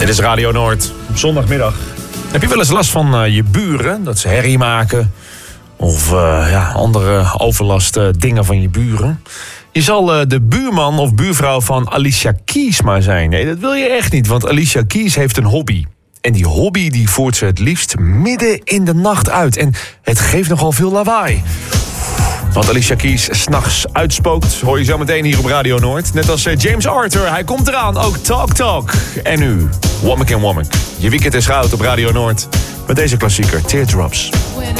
Dit is Radio Noord, op zondagmiddag. Heb je wel eens last van je buren, dat ze herrie maken? Of andere overlast dingen van je buren? Je zal de buurman of buurvrouw van Alicia Keys maar zijn. Nee, dat wil je echt niet, want Alicia Keys heeft een hobby. En die hobby die voert ze het liefst midden in de nacht uit. En het geeft nogal veel lawaai. Wat Alicia Keys 's nachts uitspookt, hoor je zo meteen hier op Radio Noord. Net als James Arthur, hij komt eraan, ook Talk Talk. En nu, Womack and Womack. Je weekend is goud op Radio Noord met deze klassieker, Teardrops.